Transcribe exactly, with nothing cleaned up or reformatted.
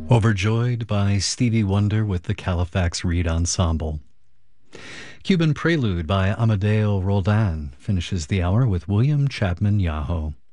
Overjoyed by Stevie Wonder with the Califax Reed Ensemble. Cuban Prelude by Amadeo Roldan finishes the hour with William Chapman Yaho.